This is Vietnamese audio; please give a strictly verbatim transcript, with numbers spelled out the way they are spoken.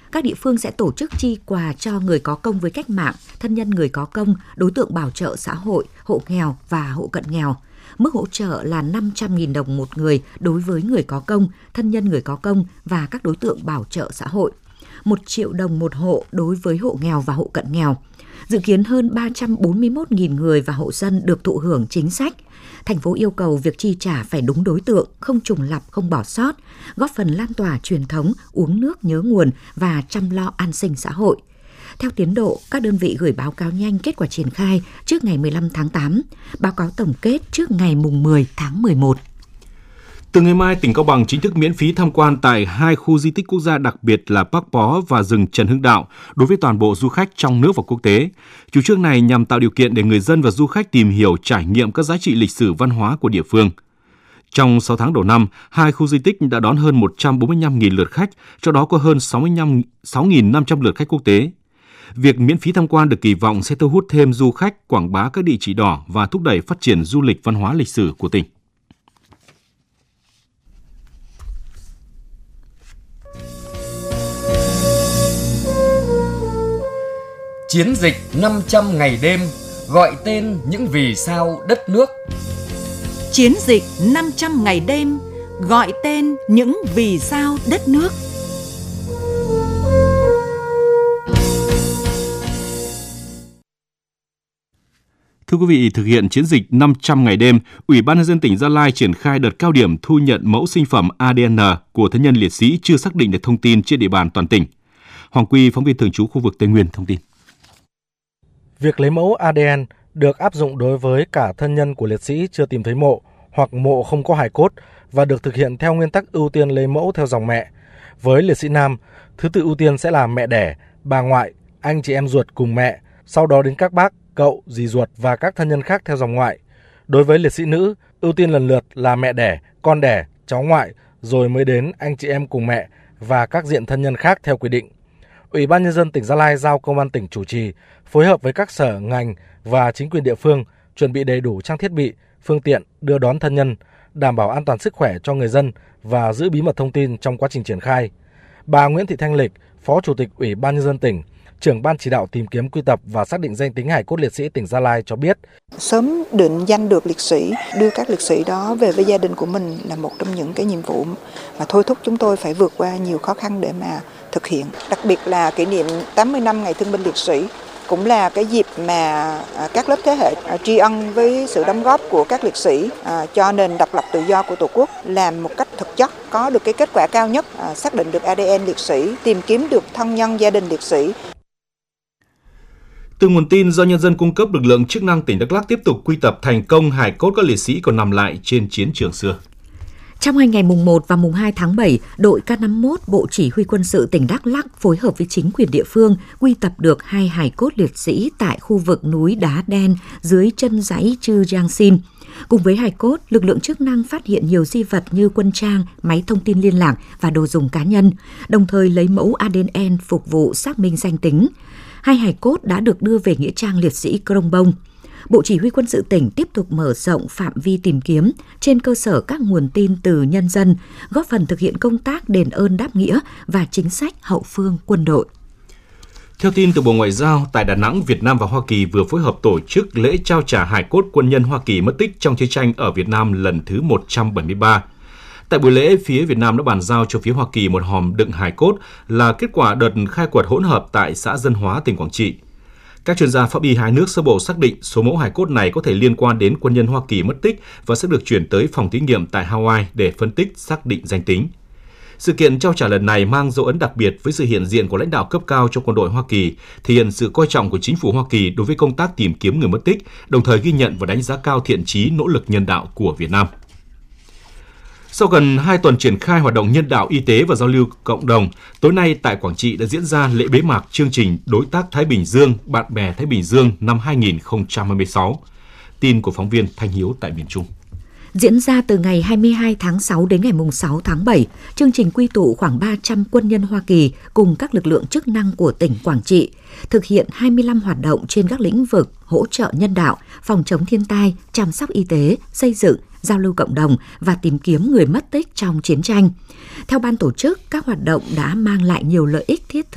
các địa phương sẽ tổ chức chi quà cho người có công với cách mạng, thân nhân người có công, đối tượng bảo trợ xã hội, hộ nghèo và hộ cận nghèo. Mức hỗ trợ là năm trăm nghìn đồng một người đối với người có công, thân nhân người có công và các đối tượng bảo trợ xã hội. một triệu đồng một hộ đối với hộ nghèo và hộ cận nghèo. Dự kiến hơn ba trăm bốn mươi mốt nghìn người và hộ dân được thụ hưởng chính sách. Thành phố yêu cầu việc chi trả phải đúng đối tượng, không trùng lặp, không bỏ sót, góp phần lan tỏa truyền thống uống nước nhớ nguồn và chăm lo an sinh xã hội. Theo tiến độ, các đơn vị gửi báo cáo nhanh kết quả triển khai trước ngày mười lăm tháng tám, báo cáo tổng kết trước ngày mùng mười tháng mười một. Từ ngày mai, tỉnh Cao Bằng chính thức miễn phí tham quan tại hai khu di tích quốc gia đặc biệt là Park Bó và rừng Trần Hưng Đạo đối với toàn bộ du khách trong nước và quốc tế. Chủ trương này nhằm tạo điều kiện để người dân và du khách tìm hiểu, trải nghiệm các giá trị lịch sử văn hóa của địa phương. Trong sáu tháng đầu năm, hai khu di tích đã đón hơn một trăm bốn mươi lăm nghìn lượt khách, trong đó có hơn sáu nghìn năm trăm lượt khách quốc tế. Việc miễn phí tham quan được kỳ vọng sẽ thu hút thêm du khách, quảng bá các địa chỉ đỏ và thúc đẩy phát triển du lịch văn hóa lịch sử của tỉnh. Chiến dịch năm trăm ngày đêm gọi tên những vì sao đất nước. Chiến dịch năm trăm ngày đêm gọi tên những vì sao đất nước. Thưa quý vị, thực hiện chiến dịch năm trăm ngày đêm, Ủy ban nhân dân tỉnh Gia Lai triển khai đợt cao điểm thu nhận mẫu sinh phẩm a đê en của thân nhân liệt sĩ chưa xác định được thông tin trên địa bàn toàn tỉnh. Hoàng Quy, phóng viên thường trú khu vực Tây Nguyên thông tin. Việc lấy mẫu a đê en được áp dụng đối với cả thân nhân của liệt sĩ chưa tìm thấy mộ hoặc mộ không có hài cốt và được thực hiện theo nguyên tắc ưu tiên lấy mẫu theo dòng mẹ. Với liệt sĩ nam, thứ tự ưu tiên sẽ là mẹ đẻ, bà ngoại, anh chị em ruột cùng mẹ, sau đó đến các bác, cậu, dì ruột và các thân nhân khác theo dòng ngoại. Đối với liệt sĩ nữ, ưu tiên lần lượt là mẹ đẻ, con đẻ, cháu ngoại, rồi mới đến anh chị em cùng mẹ và các diện thân nhân khác theo quy định. Ủy ban nhân dân tỉnh Gia Lai giao công an tỉnh chủ trì, phối hợp với các sở, ngành và chính quyền địa phương chuẩn bị đầy đủ trang thiết bị, phương tiện đưa đón thân nhân, đảm bảo an toàn sức khỏe cho người dân và giữ bí mật thông tin trong quá trình triển khai. Bà Nguyễn Thị Thanh Lịch, Phó Chủ tịch Ủy ban nhân dân tỉnh, trưởng ban chỉ đạo tìm kiếm, quy tập và xác định danh tính hài cốt liệt sĩ tỉnh Gia Lai cho biết, sớm định danh được liệt sĩ, đưa các liệt sĩ đó về với gia đình của mình là một trong những cái nhiệm vụ mà thôi thúc chúng tôi phải vượt qua nhiều khó khăn để mà thực hiện. Đặc biệt là kỷ niệm tám mươi năm ngày thương binh liệt sĩ cũng là cái dịp mà các lớp thế hệ tri ân với sự đóng góp của các liệt sĩ cho nền độc lập tự do của Tổ quốc, làm một cách thực chất, có được cái kết quả cao nhất, xác định được a đê en liệt sĩ, tìm kiếm được thân nhân gia đình liệt sĩ. Từ nguồn tin do nhân dân cung cấp, lực lượng chức năng tỉnh Đắk Lắk tiếp tục quy tập thành công hài cốt các liệt sĩ còn nằm lại trên chiến trường xưa. Trong hai ngày mùng một và mùng hai tháng bảy, đội K năm mươi mốt Bộ Chỉ huy Quân sự tỉnh Đắk Lắk phối hợp với chính quyền địa phương quy tập được hai hài cốt liệt sĩ tại khu vực núi Đá Đen dưới chân dãy Chư Giang Sin. Cùng với hài cốt, lực lượng chức năng phát hiện nhiều di vật như quân trang, máy thông tin liên lạc và đồ dùng cá nhân, đồng thời lấy mẫu a đê en phục vụ xác minh danh tính. Hai hài cốt đã được đưa về nghĩa trang liệt sĩ Krông Bông. Bộ Chỉ huy Quân sự tỉnh tiếp tục mở rộng phạm vi tìm kiếm trên cơ sở các nguồn tin từ nhân dân, góp phần thực hiện công tác đền ơn đáp nghĩa và chính sách hậu phương quân đội. Theo tin từ Bộ Ngoại giao, tại Đà Nẵng, Việt Nam và Hoa Kỳ vừa phối hợp tổ chức lễ trao trả hài cốt quân nhân Hoa Kỳ mất tích trong chiến tranh ở Việt Nam lần thứ một trăm bảy mươi ba. Tại buổi lễ, phía Việt Nam đã bàn giao cho phía Hoa Kỳ một hòm đựng hài cốt là kết quả đợt khai quật hỗn hợp tại xã Dân Hóa, tỉnh Quảng Trị. Các chuyên gia pháp y hai nước sơ bộ xác định số mẫu hài cốt này có thể liên quan đến quân nhân Hoa Kỳ mất tích và sẽ được chuyển tới phòng thí nghiệm tại Hawaii để phân tích, xác định danh tính. Sự kiện trao trả lần này mang dấu ấn đặc biệt với sự hiện diện của lãnh đạo cấp cao trong quân đội Hoa Kỳ, thể hiện sự coi trọng của chính phủ Hoa Kỳ đối với công tác tìm kiếm người mất tích, đồng thời ghi nhận và đánh giá cao thiện chí, nỗ lực nhân đạo của Việt Nam. Sau gần hai tuần triển khai hoạt động nhân đạo, y tế và giao lưu cộng đồng, tối nay tại Quảng Trị đã diễn ra lễ bế mạc chương trình Đối tác Thái Bình Dương, Bạn bè Thái Bình Dương năm hai nghìn không trăm hai mươi sáu. Tin của phóng viên Thanh Hiếu tại miền Trung. Diễn ra từ ngày hai mươi hai tháng sáu đến ngày sáu tháng bảy, chương trình quy tụ khoảng ba trăm quân nhân Hoa Kỳ cùng các lực lượng chức năng của tỉnh Quảng Trị, thực hiện hai mươi lăm hoạt động trên các lĩnh vực hỗ trợ nhân đạo, phòng chống thiên tai, chăm sóc y tế, xây dựng, giao lưu cộng đồng và tìm kiếm người mất tích trong chiến tranh. Theo ban tổ chức, các hoạt động đã mang lại nhiều lợi ích thiết thực